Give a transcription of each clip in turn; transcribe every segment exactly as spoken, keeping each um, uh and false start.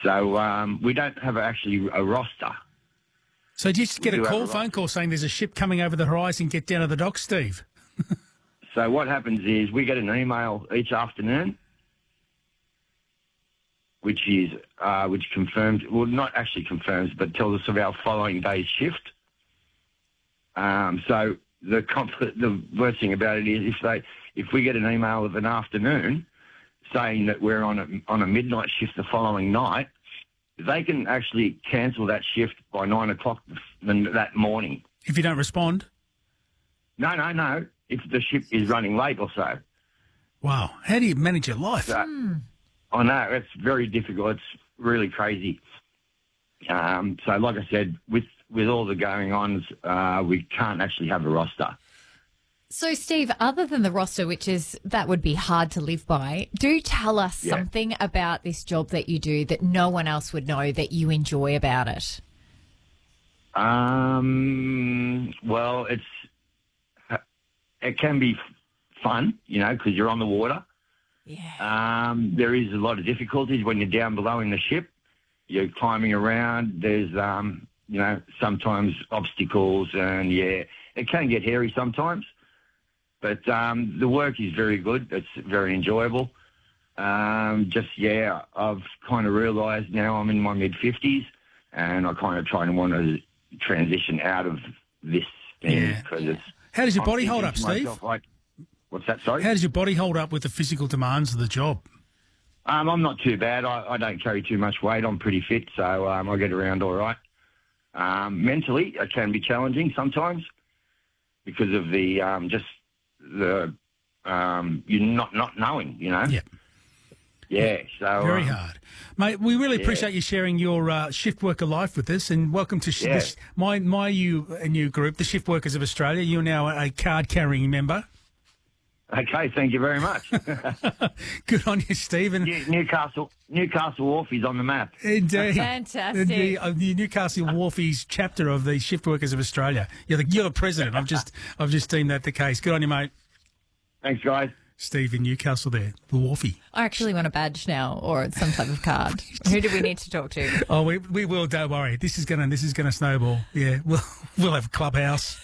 So um, we don't have actually a roster. So do you just get We a do have call, a phone roster. call saying there's a ship coming over the horizon, get down to the dock, Steve? So what happens is we get an email each afternoon, which is uh, which confirms, well, not actually confirms, but tells us of our following day's shift. Um, so the comp- the worst thing about it is if they if we get an email of an afternoon saying that we're on a on a midnight shift the following night, they can actually cancel that shift by nine o'clock that morning. If you don't respond? No, no, no. If the ship is running late or so. Wow. How do you manage your life? So, I know, it's very difficult. It's really crazy. Um, so, like I said, with, with all the going-ons, uh, we can't actually have a roster. So, Steve, other than the roster, which is, that would be hard to live by, do tell us Yeah. something about this job that you do that no one else would know that you enjoy about it. Um, well, it's it can be fun, you know, because you're on the water. Yeah. Um, there is a lot of difficulties when you're down below in the ship. You're climbing around. There's, um, you know, sometimes obstacles, and yeah, it can get hairy sometimes. But um, the work is very good. It's very enjoyable. Um, just yeah, I've kind of realised now I'm in my mid fifties, and I kind of try and want to transition out of this thing Yeah. because it's. How does your I'm body hold thinking up, to Steve? myself, like, what's that? Sorry. How does your body hold up with the physical demands of the job? Um, I'm not too bad. I, I don't carry too much weight. I'm pretty fit, so um, I get around all right. Um, mentally, it can be challenging sometimes because of the um, just the um, you not not knowing, you know. Yeah. Yeah. So Very um, hard. Mate, we really yeah. appreciate you sharing your uh, shift worker life with us, and welcome to sh- Yeah. the sh- my my you a new group, the Shift Workers of Australia. You're now a card carrying member. Okay. Thank you very much. Good on you, Stephen. New- Newcastle Newcastle Wharf is on the map. Indeed. Fantastic. The, uh, the Newcastle Wharfies chapter of the Shift Workers of Australia. You're the, you're the president. I've just I've just deemed that the case. Good on you, mate. Thanks, guys. Steve in Newcastle there, the Wharfie. I actually want a badge now or some type of card. Who do we need to talk to? Oh, we we will. Don't worry. This is gonna this is gonna snowball. Yeah, we'll we'll have a clubhouse.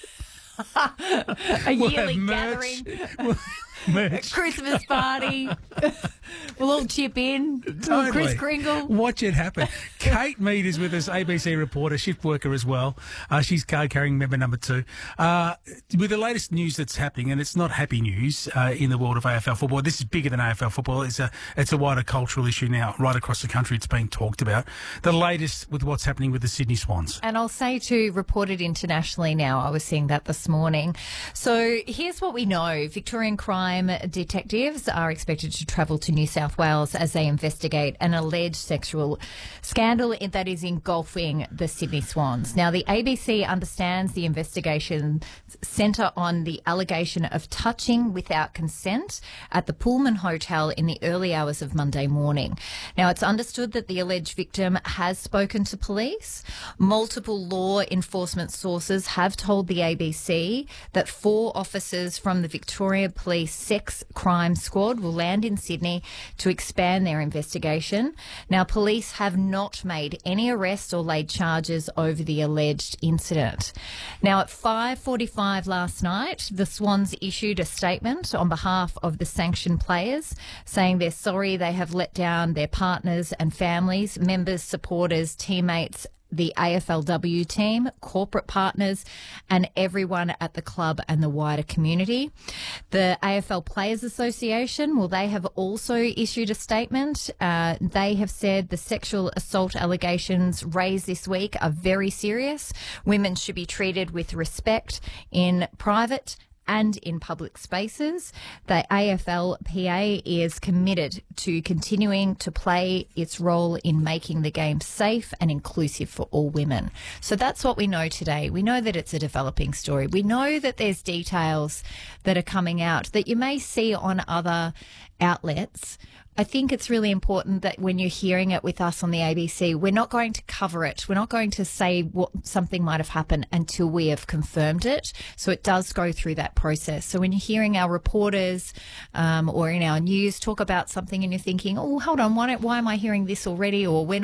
A We'll yearly have merch. gathering, We'll- a merch. Christmas party. We'll all chip in. Little Totally. Chris Kringle. Watch it happen. Kate Mead is with us, A B C reporter, shift worker as well. Uh, she's card carrying member number two. Uh, with the latest news that's happening, and it's not happy news uh, in the world of A F L football. This is bigger than A F L football. It's a it's a wider cultural issue now, right across the country. It's being talked about. The latest with what's happening with the Sydney Swans. And I'll say too, reported internationally now, I was seeing that this morning. So here's what we know. Victorian crime detectives are expected to travel to New South Wales as they investigate an alleged sexual scandal that is engulfing the Sydney Swans. Now, the A B C understands the investigation centre on the allegation of touching without consent at the Pullman Hotel in the early hours of Monday morning. Now, it's understood that the alleged victim has spoken to police. Multiple law enforcement sources have told the A B C that four officers from the Victoria Police Sex Crime Squad will land in Sydney to expand their investigation. Now, police have not made any arrests or laid charges over the alleged incident. Now, at five forty-five last night, the Swans issued a statement on behalf of the sanctioned players saying they're sorry they have let down their partners and families, members, supporters, teammates, the A F L W team, corporate partners, and everyone at the club and the wider community. The A F L Players Association, well, they have also issued a statement. Uh, they have said the sexual assault allegations raised this week are very serious. Women should be treated with respect in private and in public spaces. The A F L P A is committed to continuing to play its role in making the game safe and inclusive for all women. So that's what we know today. We know that it's a developing story. We know that there's details that are coming out that you may see on other outlets. I think it's really important that when you're hearing it with us on the A B C, we're not going to cover it. We're not going to say what something might have happened until we have confirmed it. So it does go through that process. So when you're hearing our reporters um, or in our news talk about something and you're thinking, oh, hold on, why, don't, why am I hearing this already? Or when